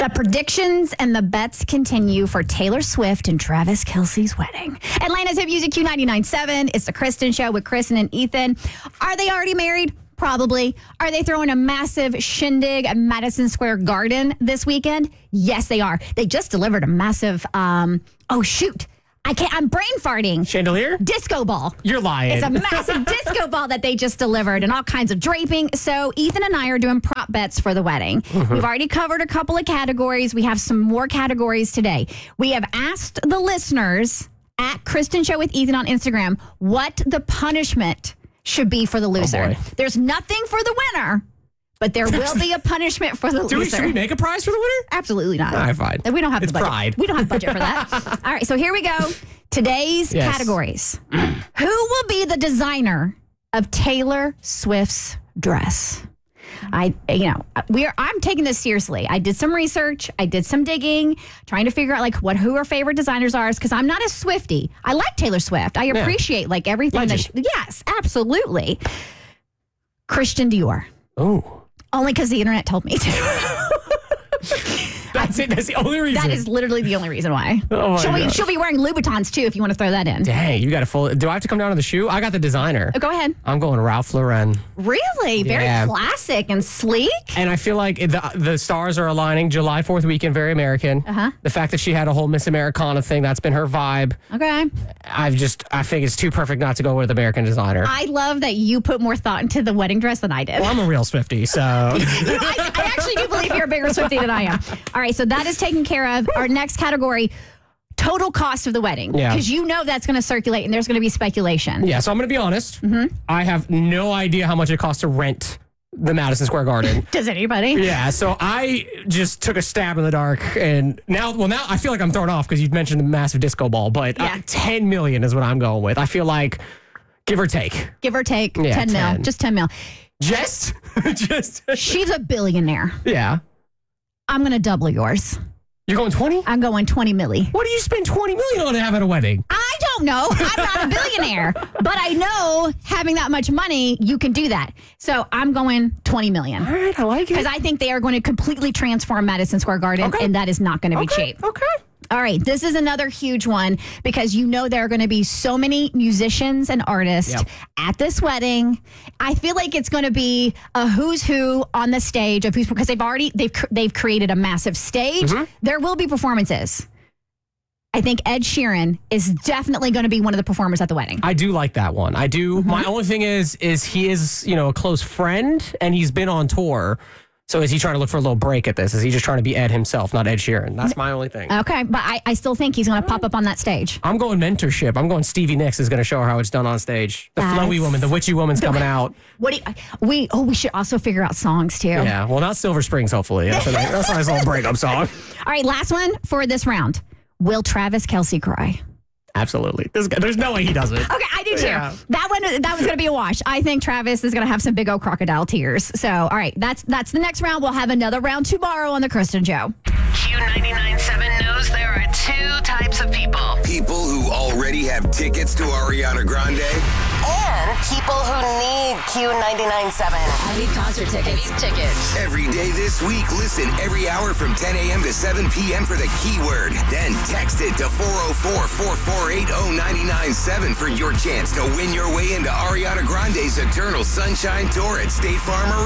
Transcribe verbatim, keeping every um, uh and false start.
The predictions and the bets continue for Taylor Swift and Travis Kelce's wedding. Atlanta's Hit Music Q ninety-nine point seven. It's the Kristen Show with Kristen and Ethan. Are they already married? Probably. Are they throwing a massive shindig at Madison Square Garden this weekend? Yes, they are. They just delivered a massive, um, oh, shoot. I can't, I'm brain farting. Chandelier? Disco ball. You're lying. It's a massive disco ball that they just delivered and all kinds of draping. So Ethan and I are doing prop bets for the wedding. Mm-hmm. We've already covered a couple of categories. We have some more categories today. We have asked the listeners at Kristen Show with Ethan on Instagram what the punishment should be for the loser. Oh, There's nothing for the winner, but there will be a punishment for the Do we, loser. should we make a prize for the winner? Absolutely not. All right, fine. We don't have It's the budget. pride. We don't have budget for that. All right, so here we go. Today's Yes. categories. Who will be the designer of Taylor Swift's dress? I, you know, we are. I'm taking this seriously. I did some research. I did some digging, trying to figure out like what who her favorite designers are. Because I'm not a Swiftie. I like Taylor Swift. I appreciate like everything. Legend. That she, yes, absolutely. Christian Dior. Oh. Only because the internet told me to. That's it. That's the only reason. That is literally the only reason why. Oh my she'll, be, gosh. she'll be wearing Louboutins too if you want to throw that in. Dang, you got a full. Do I have to come down to the shoe? I got the designer. Oh, go ahead. I'm going Ralph Lauren. Really? Very Yeah. classic and sleek. And I feel like the the stars are aligning. July fourth weekend, very American. Uh-huh. The fact that she had a whole Miss Americana thing, that's been her vibe. Okay. I've just, I think it's too perfect not to go with American designer. I love that you put more thought into the wedding dress than I did. well, I'm a real Swiftie, so. You know, I, I actually do believe you're a bigger Swiftie than I am. All right, so that is taken care of. Our next category, total cost of the wedding. Yeah. Because you know that's going to circulate and there's going to be speculation. Yeah, so I'm going to be honest. Mm-hmm. I have no idea how much it costs to rent the Madison Square Garden. Does anybody? Yeah, so I just took a stab in the dark, and now, well, now I feel like I'm thrown off because you mentioned the massive disco ball, but Yeah. uh, ten million is what I'm going with. I feel like, give or take. Give or take Yeah, ten mil. ten. Just ten mil. Just, just, She's a billionaire. yeah. I'm going to double yours. You're going twenty? I'm going twenty milli. What do you spend twenty million on to have at a wedding? I don't know. I'm not a billionaire, but I know having that much money, you can do that. So I'm going twenty million. All right, I like it. Because I think they are going to completely transform Madison Square Garden, Okay. and that is not going to be Okay, cheap. okay. All right, this is another huge one because you know there are going to be so many musicians and artists Yep. at this wedding. I feel like it's going to be a who's who on the stage of who's because they've already they've cr- they've created a massive stage. Mm-hmm. There will be performances. I think Ed Sheeran is definitely going to be one of the performers at the wedding. I do like that one. I do. Mm-hmm. My only thing is, is he is, you know, a close friend, and he's been on tour. So is he trying to look for a little break at this? Is he just trying to be Ed himself, not Ed Sheeran? That's my only thing. Okay, but I, I still think he's going to pop up on that stage. I'm going mentorship. I'm going Stevie Nicks is going to show her how it's done on stage. The That's- flowy woman, the witchy woman's coming out. What do you, we? Oh, we should also figure out songs too. Yeah, well, not Silver Springs, hopefully. That's a, nice- that's a nice little breakup song. All right, last one for this round. Will Travis Kelce cry? Absolutely. This guy, there's no way he doesn't. Okay, I do too. Yeah. That one, that was going to be a wash. I think Travis is going to have some big old crocodile tears. So, all right, that's that's the next round. We'll have another round tomorrow on the Kristen Show. Q ninety-nine point seven knows there are two types of people. People who already have tickets to Ariana Grande And people who need Q ninety-nine point seven. I need concert tickets. I need tickets. every day this week. Listen every hour from ten a.m. to seven p.m. for the keyword. Then text it to four oh four, four four eight, oh nine nine seven for your chance to win your way into Ariana Grande's Eternal Sunshine Tour at State Farm Arena.